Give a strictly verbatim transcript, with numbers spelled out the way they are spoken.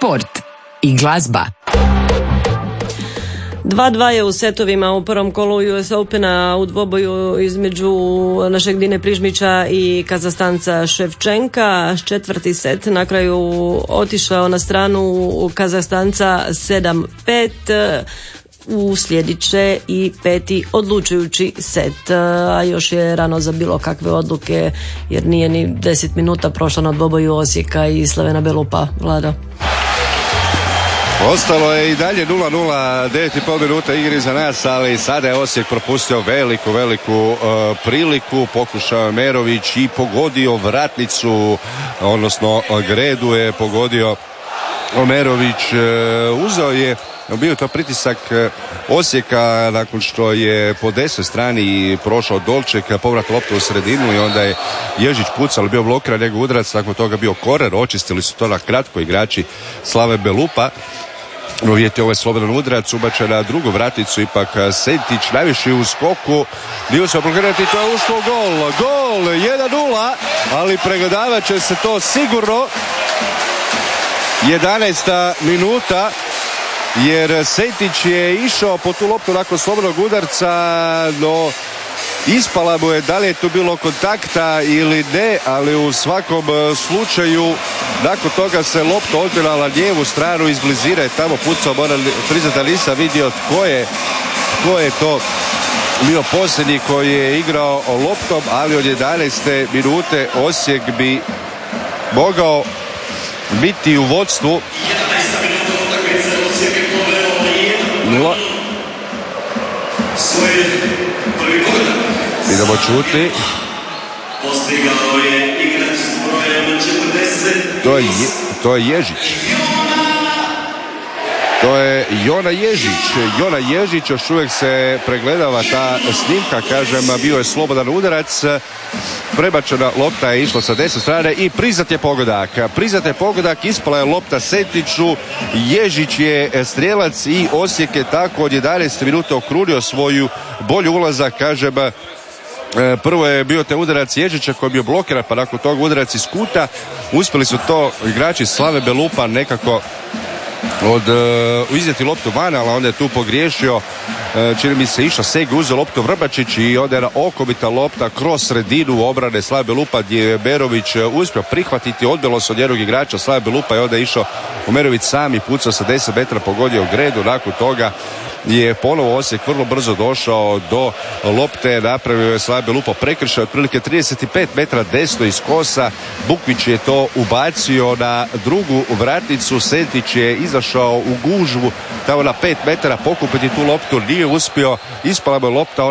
sport i glazba. dva dva je u setovima u prvom kolu U S Opena u dvoboju između našeg Dine Prižmića i Kazastanca Ševčenka. Četvrti set na kraju otišao na stranu Kazastanca sedam pet. Uslijedit će i peti odlučujući set, a još je rano za bilo kakve odluke jer nije ni deset minuta prošlo na dvoboju Osijeka i Slavena Belupa. Vlada. Ostalo je i dalje nula nula, devet i pol minuta igri za nas, ali sada je Osijek propustio veliku, veliku uh, priliku. Pokušao je Merović i pogodio vratnicu, odnosno Gredu je pogodio Merović. Uh, uzeo je bio to pritisak Osijeka nakon što je po desnoj strani prošao Dolček, povrat loptu u sredinu i onda je Ježić pucao, bio blokiran njegov udarac, nakon toga bio korer, očistili su to na kratko igrači Slave Belupa. Uvijeti ovaj slobodan udarac, ubačen na drugu vraticu, ipak Sentić najviši u skoku, dio se oblokirati, to je ušlo gol, gol, jedan nula, ali pregledavat će se to sigurno. jedanaesta minuta, jer Sentić je išao po tu loptu nakon slobodnog udarca, no ispala mu je, da li je tu bilo kontakta ili ne, ali u svakom slučaju nakon toga se lopta odbila na lijevu stranu, iz blizine je tamo pucao. Moram priznati da nisam vidio tko je, tko je to bio posljednji koji je igrao loptom, ali od jedanaeste minute Osijek bi mogao biti u vodstvu. Nula. Idemo čuti. Postigao je igrač s brojem četrdeset. To je, to je Ježić. To je Jona Ježić. Jona Ježić, još uvijek se pregledava ta snimka, kažem, bio je slobodan udarac. Prebačena lopta je išla sa desne strane i priznat je pogodak. Priznat je pogodak, ispala je lopta Sentiću, Ježić je strijelac i Osijek je tako od jedanaeste minute okrunio svoju bolju ulazak, kažem. Prvo je bio te udarac Ježića koji je bio blokiran, pa nakon toga udarac iz kuta. Uspjeli su to igrači Slave Belupa nekako od uh, iznijeti loptu van, ali onda je tu pogriješio, uh, čini mi se išao Segi, uzeo loptu Vrbačić i onda je na okomita lopta kroz sredinu obrane Slave Belupa gdje je Merović uh, uspio prihvatiti, odbilo se od jednog igrača Slave Belupa i onda je išao Merović sam i pucao sa deset metara, pogodio u Gredu. Nakon toga je ponovo Osijek vrlo brzo došao do lopte, napravio je Slave Belupa prekršaj otprilike trideset pet metara desno iz kosa. Bukvić je to ubacio na drugu vratnicu, Sentić je izašao u gužvu tamo na pet metara pokupiti tu loptu, nije uspio, ispala mu lopta